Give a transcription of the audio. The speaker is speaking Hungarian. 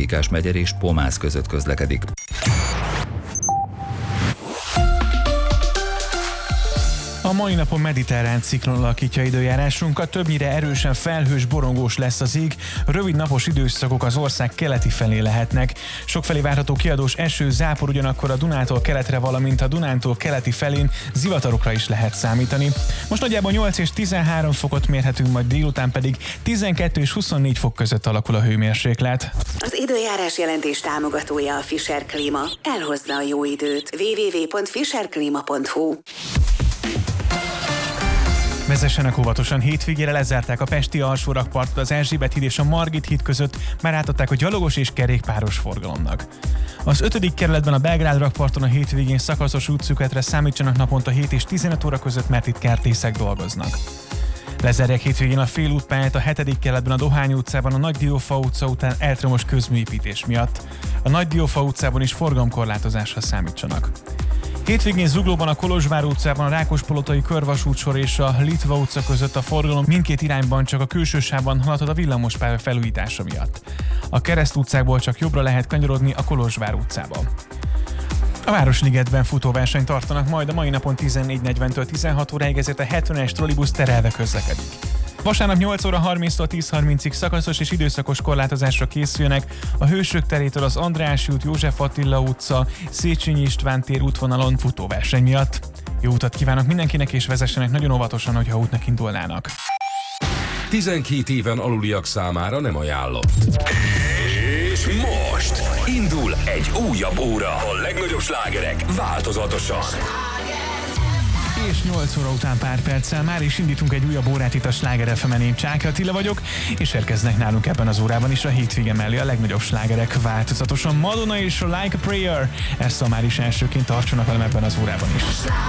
Békás-megyer és Pomász között közlekedik. A mai napon mediterrán ciklon alakítja időjárásunkat, többnyire erősen felhős, borongós lesz az ég, rövid napos időszakok az ország keleti felé lehetnek. Sokfelé várható kiadós eső, zápor, ugyanakkor a Dunától keletre, valamint a Dunántól keleti felén zivatarokra is lehet számítani. Most nagyjából 8 és 13 fokot mérhetünk, majd délután pedig 12 és 24 fok között alakul a hőmérséklet. Az időjárás jelentés támogatója a Fischer Klima. Elhozza a jó időt. www.fischerklima.hu. Vezessenek óvatosan, hétvégére lezárták a pesti alsórakpartot az Erzsébet híd és a Margit híd között, már átadták a gyalogos és kerékpáros forgalomnak. Az 5. kerületben a Belgrád rakparton a hétvégén szakaszos útszünetre számítsanak naponta 7 és 15 óra között, mert itt kertészek dolgoznak. Lezárják hétvégén a félútpályát a 7. kerületben a Dohány utcában a Nagy Diófa utca után elektromos közműépítés miatt. A Nagy Diófa utcában is forgalomkorlátozásra számítsanak. Hétvégén Zuglóban a Kolozsvár utcában a Rákospalotai körvasútsor és a Litva utca között a forgalom mindkét irányban csak a külső sávban haladhat a villamospálya felújítása miatt. A Kereszt utcákból csak jobbra lehet kanyarodni a Kolozsvár utcába. A Városligetben futóversenyt tartanak majd a mai napon 14:40-től 16 óráig, ezért a 70-es trollibusz terelve közlekedik. Vasárnap 8 óra 30-tól 10:30-ig szakaszos és időszakos korlátozásra készülnek a Hősök terétől az Andrássy út, József Attila utca, Széchenyi István tér útvonalon futóverseny miatt. Jó utat kívánok mindenkinek, és vezessenek nagyon óvatosan, hogyha útnak indulnának. 12 éven aluliak számára nem ajánlott. És most indul egy újabb óra. A legnagyobb slágerek változatosan. És 8 óra után pár perccel már is indítunk egy újabb órát itt a Sláger FM-en. Én Csáky Attila vagyok, és érkeznek nálunk ebben az órában is a hétvége mellé a legnagyobb slágerek változatosan. Madonna és a Like a Prayer, ezt már is elsőként tartsanak velem ebben az órában is.